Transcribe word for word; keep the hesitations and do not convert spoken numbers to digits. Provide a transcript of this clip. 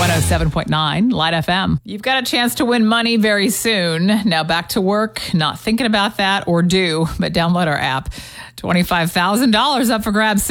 one oh seven point nine Light F M. You've got a chance to win money very soon. Now back to work, not thinking about that, or do, but download our app. twenty-five thousand dollars up for grabs.